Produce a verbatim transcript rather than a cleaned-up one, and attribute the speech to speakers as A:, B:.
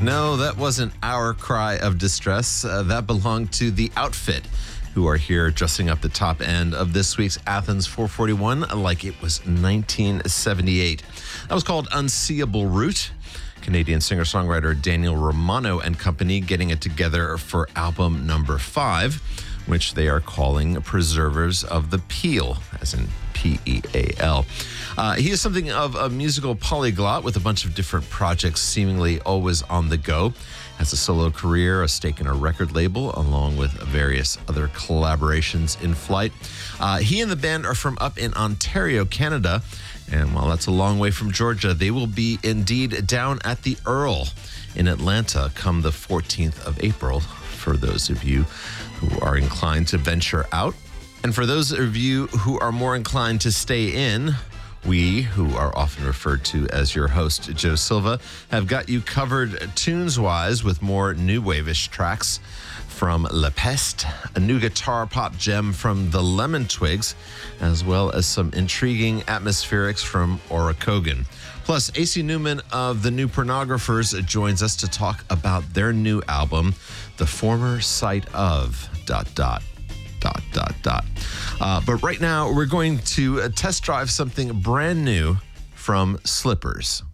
A: No, that wasn't our cry of distress. Uh, that belonged to The Outfit, who are here dressing up the top end of this week's Athens four forty-one like it was nineteen seventy-eight. That was called Unseeable Route. Canadian singer-songwriter Daniel Romano and company getting it together for album number five, which they are calling Preservers of the Peel, as in P E A L. Uh, he is something of a musical polyglot with a bunch of different projects seemingly always on the go. Has a solo career, a stake in a record label, along with various other collaborations in flight. Uh, he and the band are from up in Ontario, Canada. And while that's a long way from Georgia, they will be indeed down at the Earl in Atlanta come the fourteenth of April, for those of you who are inclined to venture out. And for those of you who are more inclined to stay in, we, who are often referred to as your host, Joe Silva, have got you covered tunes-wise with more new wave-ish tracks from La Peste, a new guitar pop gem from the Lemon Twigs, as well as some intriguing atmospherics from Aura Kogan. Plus, A C Newman of the New Pornographers joins us to talk about their new album, The Former Sight of... dot dot. dot dot dot. Uh, but right now, we're going to uh, test drive something brand new from Slippers.